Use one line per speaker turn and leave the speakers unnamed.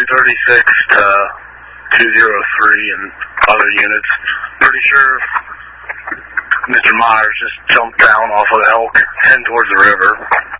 136 to 203 and other units. Pretty sure Mr. Myers just jumped down off of Elk, heading towards the river.